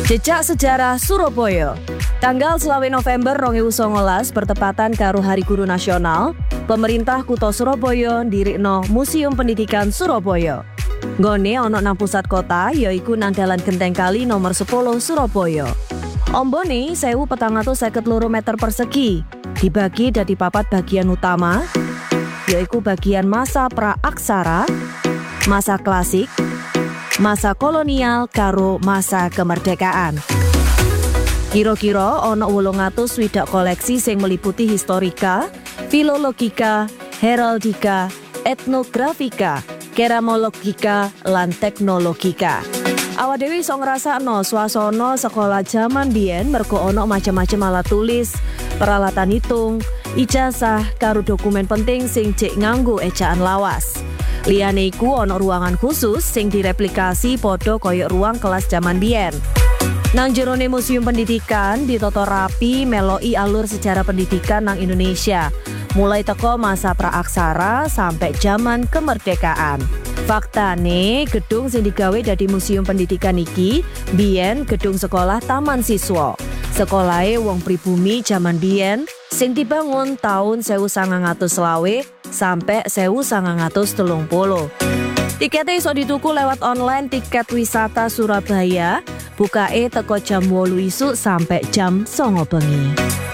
Jejak sejarah Surabaya. Tanggal 20 November 2019 bertepatan karo Hari Guru Nasional, pemerintah Kutha Surabaya ndirikno Museum Pendidikan Surabaya. Nggone ana nang pusat kota yaiku nang Dalan Genteng Kali nomor 10 Surabaya. Ombone 1452 meter persegi, dibagi dadi papat bagian utama, yaiku bagian masa pra-aksara, masa klasik, masa kolonial karo masa kemerdekaan. Kira-kira ana 860 koleksi sing meliputi historika, filologika, heraldika, etnografika, keramologika, lan teknologika. Awak dhewe iso ngrasakno swasana sekolah jaman biyen mergo ana macam-macam alat tulis, peralatan hitung, ijazah karo dokumen penting sing jek nganggo ejaan lawas. Liyane iku ana ruangan khusus sing direplikasi padha kaya ruang kelas jaman biyen. Nang jerone Museum Pendidikan ditata rapi meloki alur sejarah pendidikan nang Indonesia, mulai teko masa praaksara sampai zaman kemerdekaan. Faktane, gedung sing digawe dadi Museum Pendidikan iki biyen gedung sekolah taman siswa. Sekolahe wong pribumi jaman biyen sing dibangun tahun 1920 sampai 1930. Tiketnya iso dituku lewat online tiket wisata Surabaya. Bukae teko jam 8 isuk sampai jam 09 bengi.